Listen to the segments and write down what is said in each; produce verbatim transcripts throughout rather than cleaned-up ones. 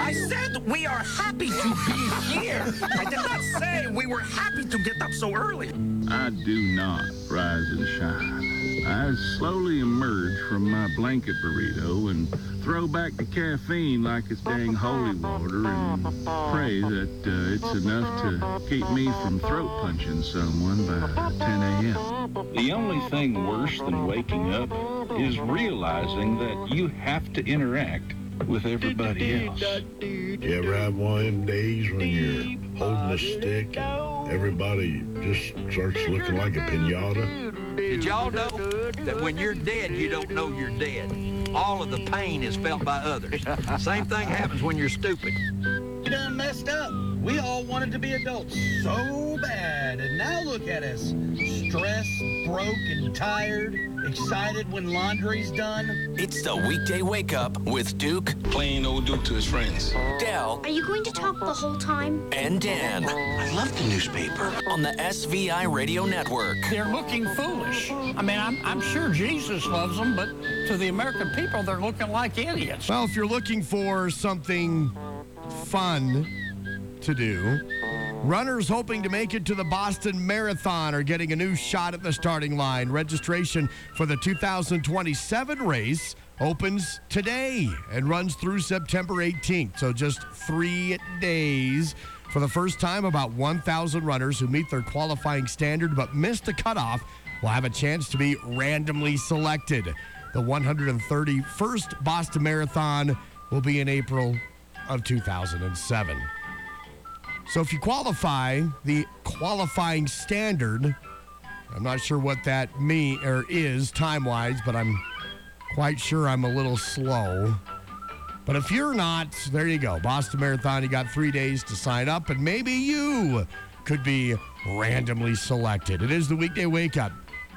I said we are happy to be here. I did not say we were happy to get up so early. I do not rise and shine. I slowly emerge from my blanket burrito and throw back the caffeine like it's dang holy water and pray that uh, it's enough to keep me from throat punching someone by ten a.m. The only thing worse than waking up is realizing that you have to interact with everybody else. You ever have one of them days when you're holding a stick and everybody just starts looking like a pinata? Did y'all know that when you're dead, you don't know you're dead? All of the pain is felt by others. Same thing happens when you're stupid. We done messed up. We all wanted to be adults so bad, and now look at us. Stressed, broke, and tired. Excited when laundry's done. It's the weekday wake up with Duke, playing old Duke to his friends. Del. Are you going to talk the whole time? And Dan. I love the newspaper. On the S V I Radio Network. They're looking foolish. I mean, I'm, I'm sure Jesus loves them, but to the American people, they're looking like idiots. Well, if you're looking for something fun to do, runners hoping to make it to the Boston Marathon are getting a new shot at the starting line. Registration for the two thousand twenty-seven race opens today and runs through September eighteenth. So just three days. For the first time, about one thousand runners who meet their qualifying standard but miss the cutoff will have a chance to be randomly selected. The one hundred thirty-first Boston Marathon will be in April of two thousand seven. So if you qualify, the qualifying standard, I'm not sure what that mean or is time-wise, but I'm quite sure I'm a little slow. But if you're not, there you go. Boston Marathon, you got three days to sign up, and maybe you could be randomly selected. It is the weekday wake-up.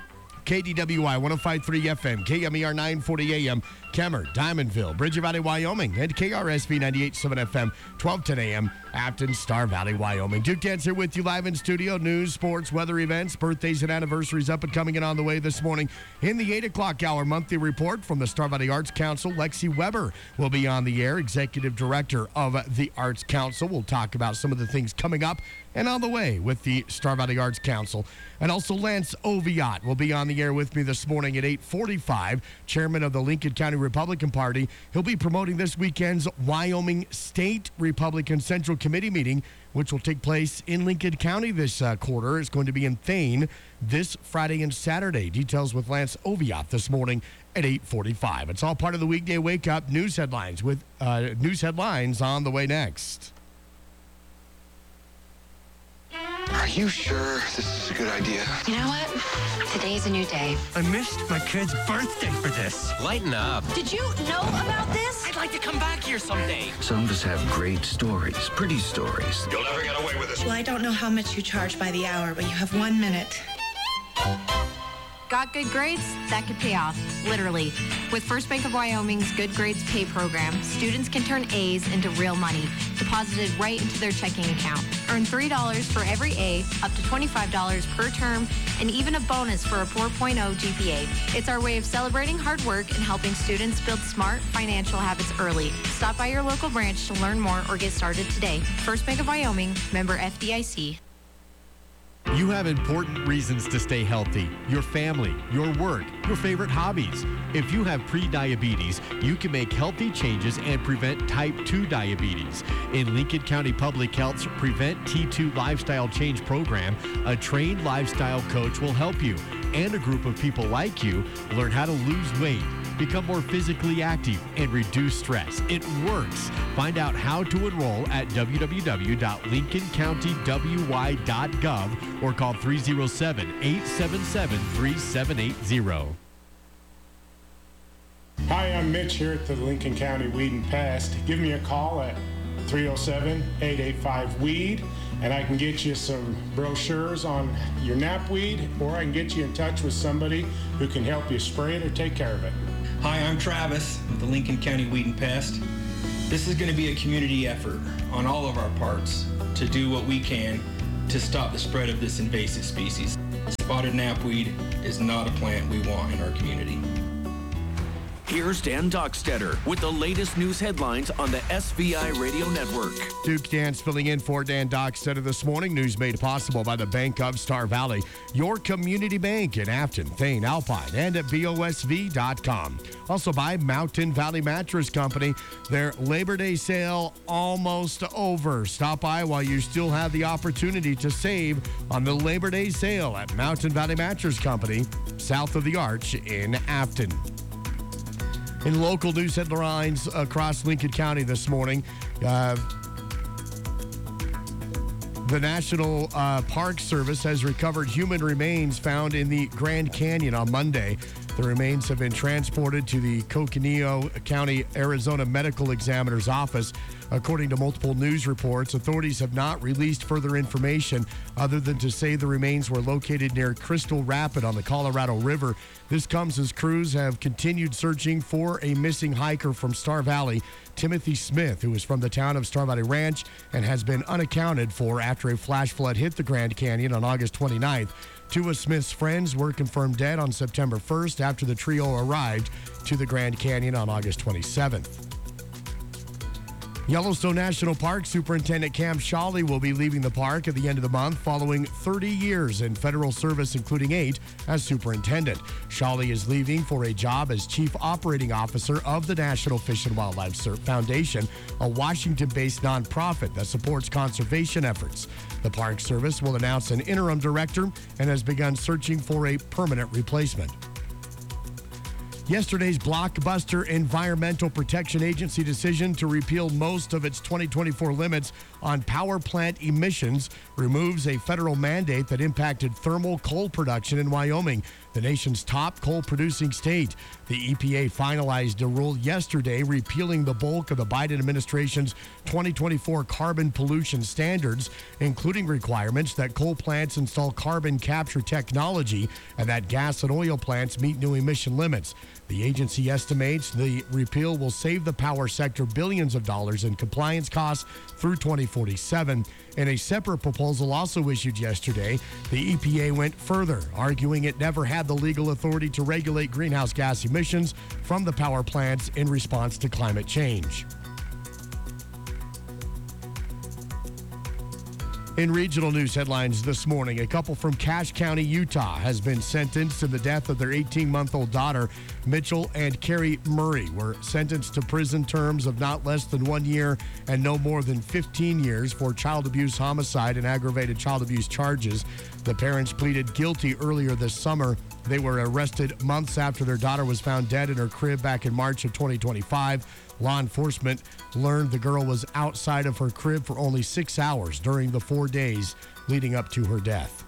K D W I one oh five point three F M, K M E R nine forty A M, Kemmer, Diamondville, Bridger Valley, Wyoming, and K R S V ninety-eight point seven F M, twelve ten A M, Afton, Star Valley, Wyoming. Duke Dance here with you live in studio. News, sports, weather events, birthdays, and anniversaries up and coming and on the way this morning. In the eight o'clock hour monthly report from the Star Valley Arts Council, Lexi Weber will be on the air, Executive Director of the Arts Council. We'll talk about some of the things coming up and on the way with the Star Valley Arts Council. And also Lance Oviatt will be on the air with me this morning at eight forty-five, Chairman of the Lincoln County Republican Party. He'll be promoting this weekend's Wyoming State Republican Central Committee meeting, which will take place in Lincoln County this uh, quarter. It's going to be in Thane this Friday and Saturday. Details with Lance Oviatt this morning at eight forty-five. It's all part of the weekday wake-up news headlines with uh, news headlines on the way next. Are you sure this is a good idea? You know what? Today's a new day. I missed my kid's birthday for this. Lighten up. Did you know about this? I'd like to come back here someday. Some of us have great stories, pretty stories. You'll never get away with this. Well, I don't know how much you charge by the hour, but you have one minute. Got good grades? That could pay off, literally. With First Bank of Wyoming's Good Grades Pay program, students can turn A's into real money, deposited right into their checking account. Earn three dollars for every A, up to twenty-five dollars per term, and even a bonus for a four point oh G P A. It's our way of celebrating hard work and helping students build smart financial habits early. Stop by your local branch to learn more or get started today. First Bank of Wyoming, member F D I C. You have important reasons to stay healthy. Your family, your work, your favorite hobbies. If you have pre-diabetes, you can make healthy changes and prevent type two diabetes. In Lincoln County Public Health's Prevent T two Lifestyle Change program, a trained lifestyle coach will help you and a group of people like you learn how to lose weight, become more physically active, and reduce stress. It works. Find out how to enroll at w w w dot lincoln county w y dot gov or call three oh seven, eight seven seven, three seven eight zero. Hi, I'm Mitch here at the Lincoln County Weed and Pest. Give me a call at three oh seven, eight eight five, weed, and I can get you some brochures on your knapweed, or I can get you in touch with somebody who can help you spray it or take care of it. Hi, I'm Travis with the Lincoln County Weed and Pest. This is going to be a community effort on all of our parts to do what we can to stop the spread of this invasive species. Spotted knapweed is not a plant we want in our community. Here's Dan Dockstetter with the latest news headlines on the S V I Radio Network. Duke Dance filling in for Dan Dockstetter this morning. News made possible by the Bank of Star Valley, your community bank in Afton, Thane, Alpine, and at B O S V dot com. Also by Mountain Valley Mattress Company. Their Labor Day sale almost over. Stop by while you still have the opportunity to save on the Labor Day sale at Mountain Valley Mattress Company, south of the Arch in Afton. In local news headlines across Lincoln County this morning, uh, the National uh, Park Service has recovered human remains found in the Grand Canyon on Monday. The remains have been transported to the Coconino County, Arizona Medical Examiner's office. According to multiple news reports, authorities have not released further information other than to say the remains were located near Crystal Rapid on the Colorado River. This comes as crews have continued searching for a missing hiker from Star Valley, Timothy Smith, who is from the town of Star Valley Ranch and has been unaccounted for after a flash flood hit the Grand Canyon on August twenty-ninth. Two of Smith's friends were confirmed dead on September first after the trio arrived to the Grand Canyon on August twenty-seventh. Yellowstone National Park Superintendent Cam Shawley will be leaving the park at the end of the month following thirty years in federal service, including eight as superintendent. Shawley is leaving for a job as Chief Operating Officer of the National Fish and Wildlife Foundation, a Washington-based nonprofit that supports conservation efforts. The Park Service will announce an interim director and has begun searching for a permanent replacement. Yesterday's blockbuster Environmental Protection Agency decision to repeal most of its twenty twenty-four limits on power plant emissions removes a federal mandate that impacted thermal coal production in Wyoming, the nation's top coal-producing state. The E P A finalized a rule yesterday repealing the bulk of the Biden administration's twenty twenty-four carbon pollution standards, including requirements that coal plants install carbon capture technology and that gas and oil plants meet new emission limits. The agency estimates the repeal will save the power sector billions of dollars in compliance costs through twenty forty-seven. In a separate proposal also issued yesterday, the E P A went further, arguing it never had the legal authority to regulate greenhouse gas emissions from the power plants in response to climate change. In regional news headlines this morning, a couple from Cache County, Utah, has been sentenced in the death of their eighteen-month-old daughter. Mitchell and Carrie Murray were sentenced to prison terms of not less than one year and no more than fifteen years for child abuse, homicide, and aggravated child abuse charges. The parents pleaded guilty earlier this summer. They were arrested months after their daughter was found dead in her crib back in March of twenty twenty-five. Law enforcement learned the girl was outside of her crib for only six hours during the four days leading up to her death.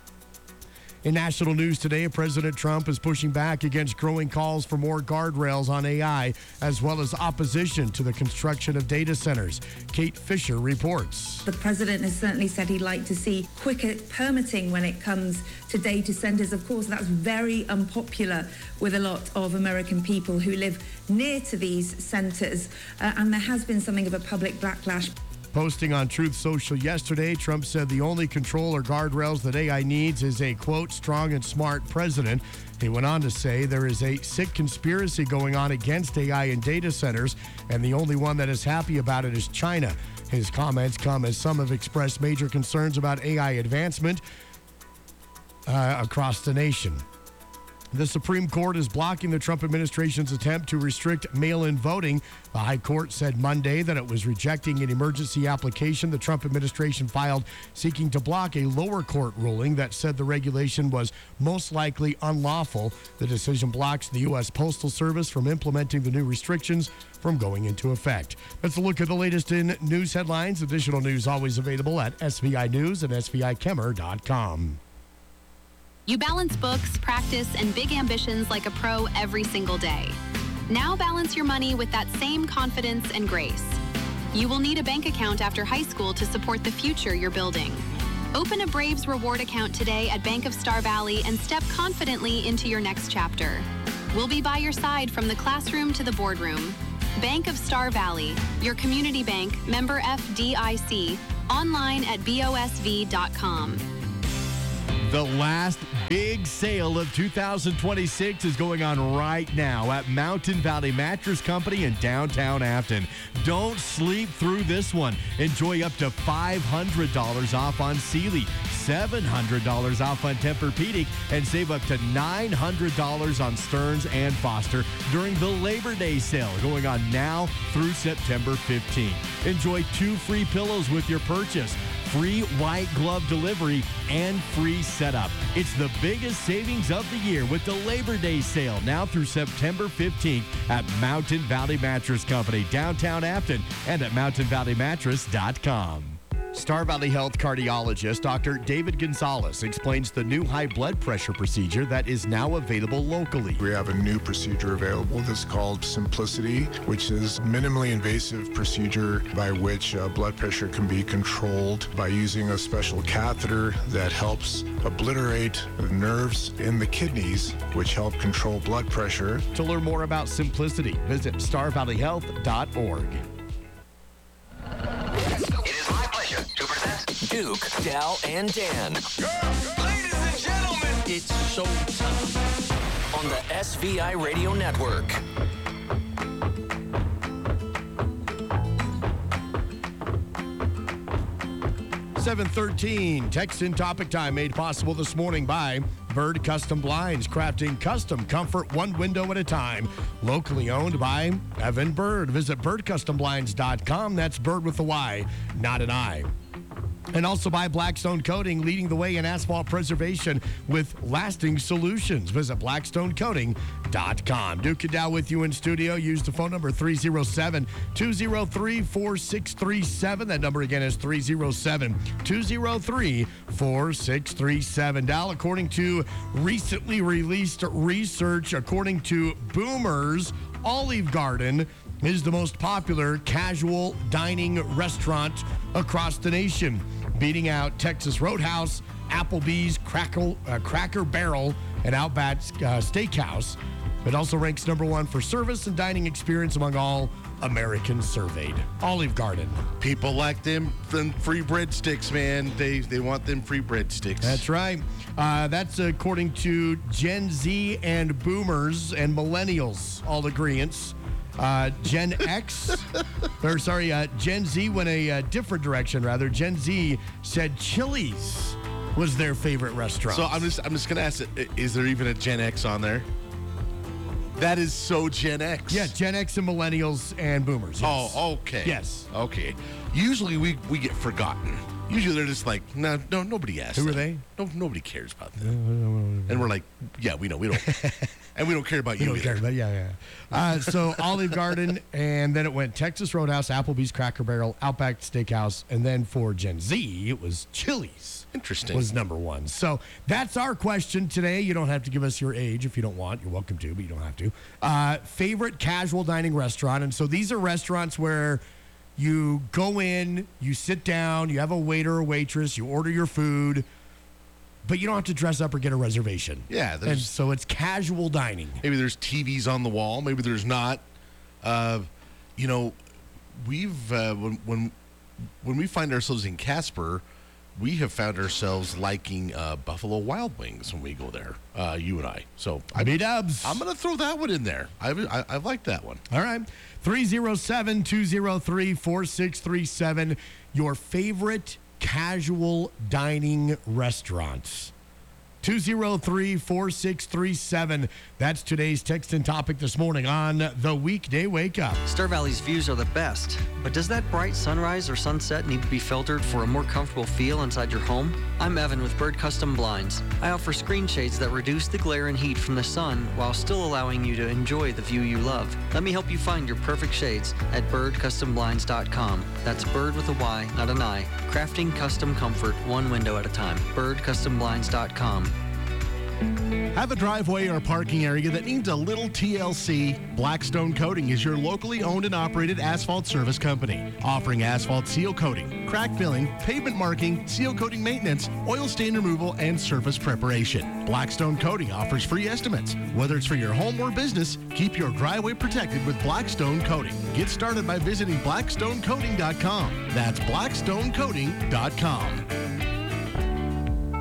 In national news today, President Trump is pushing back against growing calls for more guardrails on A I, as well as opposition to the construction of data centers. Kate Fisher reports. The president has certainly said he'd like to see quicker permitting when it comes to data centers. Of course, that's very unpopular with a lot of American people who live near to these centers, uh, and there has been something of a public backlash. Posting on Truth Social yesterday, Trump said the only control or guardrails that A I needs is a, quote, strong and smart president. He went on to say there is a sick conspiracy going on against A I in data centers, and the only one that is happy about it is China. His comments come as some have expressed major concerns about A I advancement uh, across the nation. The Supreme Court is blocking the Trump administration's attempt to restrict mail-in voting. The High Court said Monday that it was rejecting an emergency application the Trump administration filed seeking to block a lower court ruling that said the regulation was most likely unlawful. The decision blocks the U S Postal Service from implementing the new restrictions from going into effect. Let's look at the latest in news headlines. Additional news always available at S V I News and S V I Kemmer dot com. You balance books, practice, and big ambitions like a pro every single day. Now balance your money with that same confidence and grace. You will need a bank account after high school to support the future you're building. Open a Braves reward account today at Bank of Star Valley and step confidently into your next chapter. We'll be by your side from the classroom to the boardroom. Bank of Star Valley, your community bank, member F D I C, online at B O S V dot com. The last Big sale of two thousand twenty-six is going on right now at Mountain Valley Mattress Company in downtown Afton. Don't sleep through this one. Enjoy up to five hundred dollars off on Sealy, seven hundred dollars off on Tempur-Pedic, and save up to nine hundred dollars on Stearns and Foster during the Labor Day sale going on now through September fifteenth. Enjoy two free pillows with your purchase, free white glove delivery, and free setup. It's the biggest savings of the year with the Labor Day sale now through September fifteenth at Mountain Valley Mattress Company, downtown Afton, and at mountain valley mattress dot com. Star Valley Health cardiologist Doctor David Gonzalez explains the new high blood pressure procedure that is now available locally. We have a new procedure available that's called Simplicity, which is a minimally invasive procedure by which uh, blood pressure can be controlled by using a special catheter that helps obliterate the nerves in the kidneys, which help control blood pressure. To learn more about Simplicity, visit star valley health dot org. Duke, Dal, and Dan. Ladies and gentlemen, It's showtime on the S V I Radio Network. seven thirteen, text in topic time made possible this morning by Bird Custom Blinds, crafting custom comfort one window at a time. Locally owned by Evan Bird. Visit bird custom blinds dot com. That's Bird with a Y, not an I. And also by Blackstone Coating, leading the way in asphalt preservation with lasting solutions. Visit blackstone coating dot com. Duke and Dow with you in studio. Use the phone number three oh seven, two oh three, four six three seven. That number again is three oh seven, two oh three, four six three seven. Dow, according to recently released research, according to Boomers, Olive Garden is the most popular casual dining restaurant across the nation, beating out Texas Roadhouse, Applebee's, Crackle, uh, Cracker Barrel, and Outback uh, Steakhouse. It also ranks number one for service and dining experience among all Americans surveyed. Olive Garden. People like them, them free breadsticks, man. They they want them free breadsticks. That's right. Uh, that's according to Gen Z and Boomers and Millennials, all agreeants. Uh, Gen X, or sorry, uh, Gen Z went a uh, different direction, rather. Gen Z said Chili's was their favorite restaurant. So I'm just I'm just gonna ask, is there even a Gen X on there? That is so Gen X. Yeah, Gen X and Millennials and Boomers. Yes. Oh, okay. Yes. Okay. Usually we, we get forgotten. Usually they're just like, no, no, nobody asked. Who are them. they? No, nobody cares about them. And we're like, yeah, we know, we don't, and we don't care about We you don't either. care about, yeah, yeah. Uh, so Olive Garden, and then it went Texas Roadhouse, Applebee's, Cracker Barrel, Outback Steakhouse, and then for Gen Z, it was Chili's. Interesting. Was number one. So that's our question today. You don't have to give us your age if you don't want. You're welcome to, but you don't have to. Uh, favorite casual dining restaurant. And so these are restaurants where you go in, you sit down, you have a waiter or waitress, you order your food, but you don't have to dress up or get a reservation. Yeah. And so it's casual dining. Maybe there's T Vs on the wall. Maybe there's not. Uh, you know, we've uh, when when when we find ourselves in Casper, we have found ourselves liking uh, Buffalo Wild Wings when we go there. Uh, you and I. So I mean, dubs. I'm gonna throw that one in there. I I, I like that one. All right. three oh seven, two oh three, four six three seven. Your favorite casual dining restaurants. two oh three, four six three seven. That's today's text and topic this morning on the Weekday Wake Up. Star Valley's views are the best, but does that bright sunrise or sunset need to be filtered for a more comfortable feel inside your home? I'm Evan with Bird Custom Blinds. I offer screen shades that reduce the glare and heat from the sun while still allowing you to enjoy the view you love. Let me help you find your perfect shades at bird custom blinds dot com. That's Bird with a Y, not an I. Crafting custom comfort one window at a time. bird custom blinds dot com. Have a driveway or parking area that needs a little T L C? Blackstone Coating is your locally owned and operated asphalt service company, offering asphalt seal coating, crack filling, pavement marking, seal coating maintenance, oil stain removal, and surface preparation. Blackstone Coating offers free estimates. Whether it's for your home or business, keep your driveway protected with Blackstone Coating. Get started by visiting blackstone coating dot com. That's blackstone coating dot com.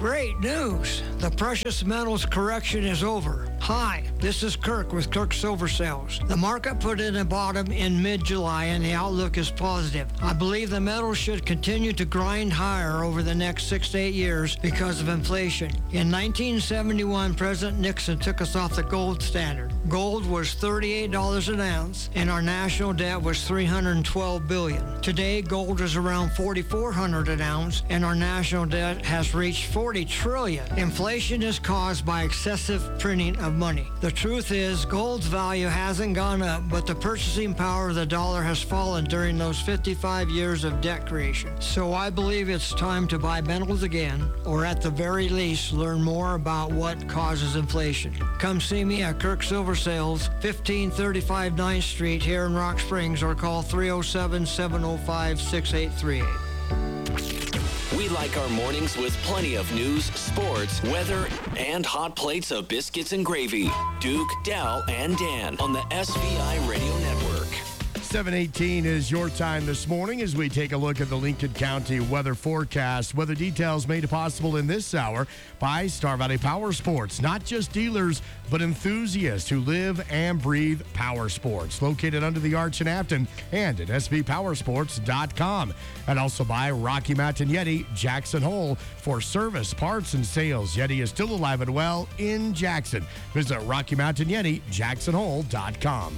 Great news! The precious metals correction is over. Hi, this is Kirk with Kirk Silver Sales. The market put in a bottom in mid-July and the outlook is positive. I believe the metals should continue to grind higher over the next six to eight years because of inflation. In nineteen seventy-one, President Nixon took us off the gold standard. Gold was thirty-eight dollars an ounce and our national debt was three hundred twelve billion dollars. Today, gold is around forty-four hundred dollars an ounce and our national debt has reached forty trillion dollars. Inflation is caused by excessive printing of money. The truth is, gold's value hasn't gone up, but the purchasing power of the dollar has fallen during those fifty-five years of debt creation. So I believe it's time to buy metals again, or at the very least, learn more about what causes inflation. Come see me at Kirk Silver Sales, fifteen thirty-five ninth Street here in Rock Springs, or call three oh seven, seven oh five, six eight three eight. We like our mornings with plenty of news, sports, weather, and hot plates of biscuits and gravy. Duke, Dal, and Dan on the S V I Radio Network. seven eighteen is your time this morning as we take a look at the Lincoln County weather forecast. Weather details made possible in this hour by Star Valley Power Sports. Not just dealers, but enthusiasts who live and breathe power sports. Located under the arch in Afton and at S V power sports dot com. And also by Rocky Mountain Yeti, Jackson Hole. For service, parts, and sales, Yeti is still alive and well in Jackson. Visit Rocky Mountain Yeti, jackson hole dot com.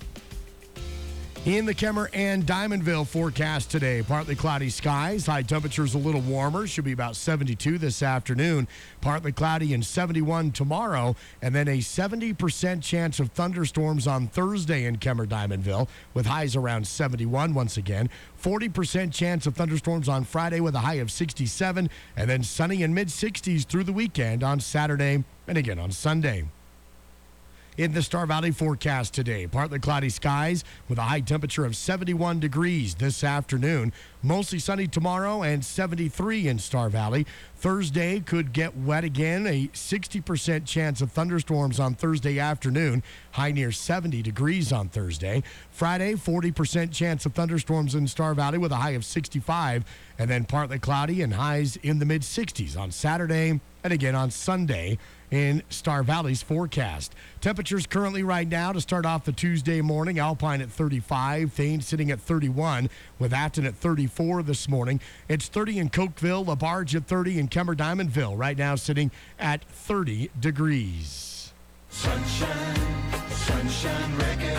In the Kemmer and Diamondville forecast today, partly cloudy skies. High temperatures a little warmer. Should be about seventy-two this afternoon. Partly cloudy and seventy-one tomorrow. And then a seventy percent chance of thunderstorms on Thursday in Kemmer, Diamondville, with highs around seventy-one once again. forty percent chance of thunderstorms on Friday with a high of sixty-seven. And then sunny and mid-sixties through the weekend on Saturday and again on Sunday. In the Star Valley forecast today, partly cloudy skies with a high temperature of seventy-one degrees this afternoon. Mostly sunny tomorrow and seventy-three in Star Valley. Thursday could get wet again. A sixty percent chance of thunderstorms on Thursday afternoon. High near seventy degrees on Thursday. Friday, forty percent chance of thunderstorms in Star Valley with a high of sixty-five. And then partly cloudy and highs in the mid-sixties on Saturday and again on Sunday in Star Valley's forecast. Temperatures currently right now to start off the Tuesday morning. Alpine at thirty-five, Thane sitting at thirty-one, with Afton at thirty-four this morning. It's thirty in Cokeville, LaBarge at thirty, and Kemmer Diamondville right now sitting at thirty degrees. Sunshine, sunshine reggae.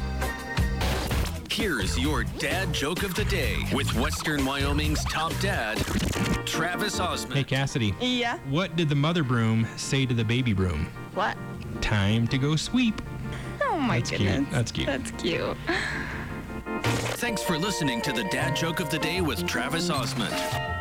Here's your dad joke of the day with Western Wyoming's top dad, Travis Osmond. Hey, Cassidy. Yeah? What did the mother broom say to the baby broom? What? Time to go sweep. Oh my That's goodness. cute. That's cute. That's cute. Thanks for listening to the dad joke of the day with Travis Osmond.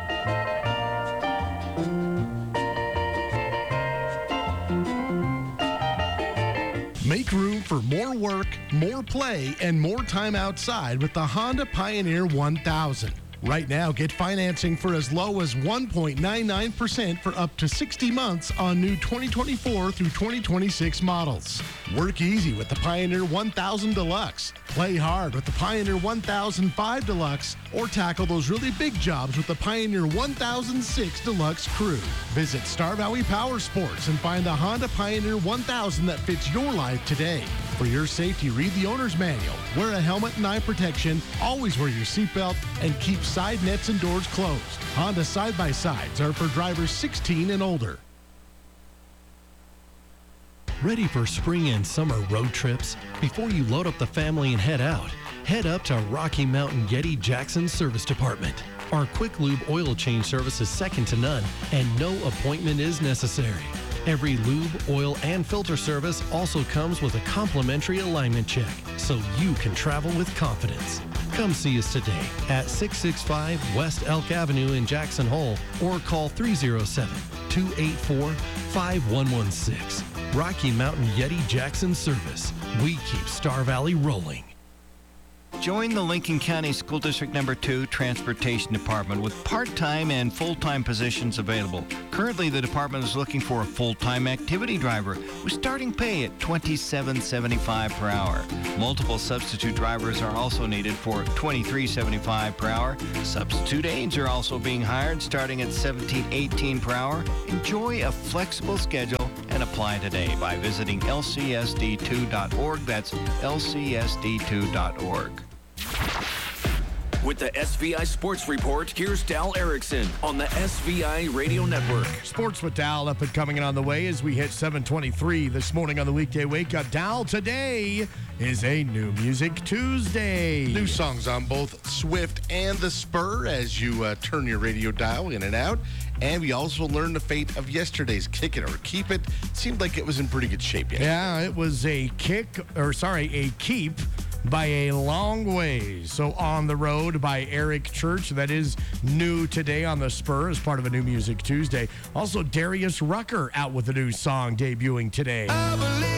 Make room for more work, more play, and more time outside with the Honda Pioneer one thousand. Right now, get financing for as low as one point nine nine percent for up to sixty months on new twenty twenty-four through twenty twenty-six models. Work easy with the Pioneer one thousand Deluxe. Play hard with the Pioneer one thousand five Deluxe, or tackle those really big jobs with the Pioneer one thousand six Deluxe Crew. Visit Star Valley Power Sports and find the Honda Pioneer one thousand that fits your life today. For your safety, read the owner's manual, wear a helmet and eye protection, always wear your seatbelt, and keep side nets and doors closed. Honda side-by-sides are for drivers sixteen and older. Ready for spring and summer road trips? Before you load up the family and head out, head up to Rocky Mountain Yeti Jackson Service Department. Our quick lube oil change service is second to none, and no appointment is necessary. Every lube, oil, and filter service also comes with a complimentary alignment check, so you can travel with confidence. Come see us today at six sixty-five West Elk Avenue in Jackson Hole, or call three oh seven, two eight four, five one one six. Rocky Mountain Yeti Jackson Service. We keep Star Valley rolling. Join the Lincoln County School District Number two Transportation Department with part-time and full-time positions available. Currently, the department is looking for a full-time activity driver with starting pay at twenty-seven dollars and seventy-five cents per hour. Multiple substitute drivers are also needed for twenty-three dollars and seventy-five cents per hour. Substitute aides are also being hired starting at seventeen dollars and eighteen cents per hour. Enjoy a flexible schedule and apply today by visiting L C S D two dot org. That's L C S D two dot org. With the S V I Sports Report, here's Dal Erickson on the S V I Radio Network. Sports with Dal up and coming and on the way as we hit seven twenty-three this morning on the weekday wake up. Dal, today is a New Music Tuesday. New songs on both Swift and the Spur as you uh, turn your radio dial in and out. And we also learned the fate of yesterday's Kick It or Keep It. Seemed like it was in pretty good shape yesterday. Yeah, it was a kick, or sorry, a keep by a long ways. So On the Road by Eric Church. That is new today on the Spur as part of a New Music Tuesday. Also, Darius Rucker out with a new song debuting today. I believe